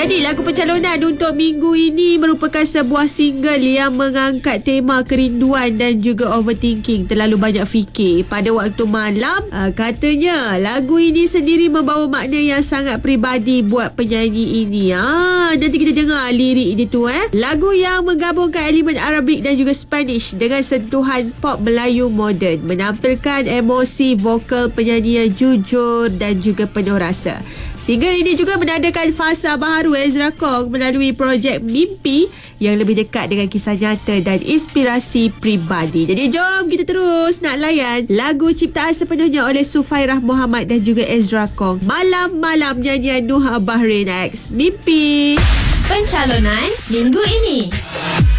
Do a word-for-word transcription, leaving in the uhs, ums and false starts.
Jadi lagu pencalonan untuk minggu ini merupakan sebuah single yang mengangkat tema kerinduan dan juga overthinking, terlalu banyak fikir pada waktu malam. Uh, katanya lagu ini sendiri membawa makna yang sangat peribadi buat penyanyi ini. Ah, nanti kita dengar lirik dia tu eh. Lagu yang menggabungkan elemen Arabik dan juga Spanish dengan sentuhan pop Melayu moden, menampilkan emosi vokal penyanyi yang jujur dan juga penuh rasa. Single ini juga menandakan fasa baharu Ezra Kong melalui projek Mimpi yang lebih dekat dengan kisah nyata dan inspirasi peribadi. Jadi jom kita terus nak layan lagu ciptaan sepenuhnya oleh Sufairah Muhammad dan juga Ezra Kong. Malam-malam nyanyian Nuha Bahrain X, Mimpi. Pencalonan minggu ini.